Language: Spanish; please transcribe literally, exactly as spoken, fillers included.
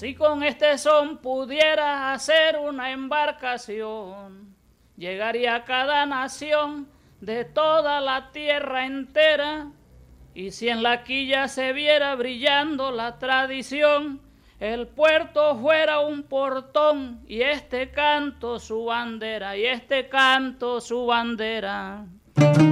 Si con este son pudieras hacer una embarcación, llegaría a cada nación de toda la tierra entera. Y si en la quilla se viera brillando la tradición, el puerto fuera un portón y este canto su bandera, y este canto su bandera.